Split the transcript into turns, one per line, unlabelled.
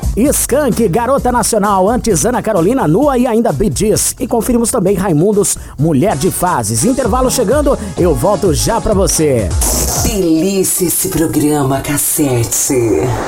Skank, Garota Nacional, antes Ana Carolina Nua e ainda Bee Gees. E conferimos também Raimundos, Mulher de Fases. Intervalo chegando, eu volto já pra você.
Delícia esse programa, Cassete.